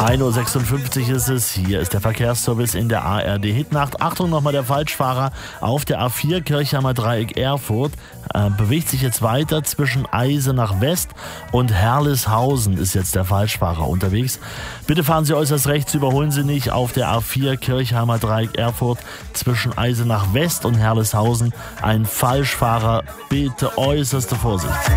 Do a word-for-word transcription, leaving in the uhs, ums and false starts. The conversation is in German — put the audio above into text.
ein Uhr sechsundfünfzig ist es. Hier ist der Verkehrsservice in der A R D Hitnacht. Achtung nochmal, der Falschfahrer auf der A vier Kirchheimer Dreieck Erfurt äh, bewegt sich jetzt weiter zwischen Eisenach West und Herlishausen ist jetzt der Falschfahrer unterwegs. Bitte fahren Sie äußerst rechts, überholen Sie nicht auf der A vier Kirchheimer Dreieck Erfurt zwischen Eisenach West und Herlishausen. Ein Falschfahrer, bitte äußerste Vorsicht.